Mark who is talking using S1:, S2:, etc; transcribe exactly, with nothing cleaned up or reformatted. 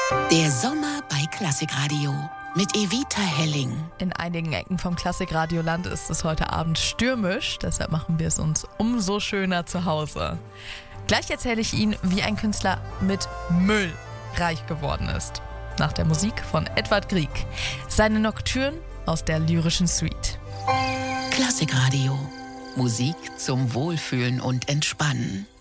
S1: Der Sommer bei Klassikradio mit Evita Helling.
S2: In einigen Ecken vom Klassikradioland ist es heute Abend stürmisch, deshalb machen wir es uns umso schöner zu Hause. Gleich erzähle ich Ihnen, wie ein Künstler mit Müll reich geworden ist. Nach der Musik von Edvard Grieg. Seine Nocturne aus der lyrischen Suite.
S1: Klassikradio. Musik zum Wohlfühlen und Entspannen.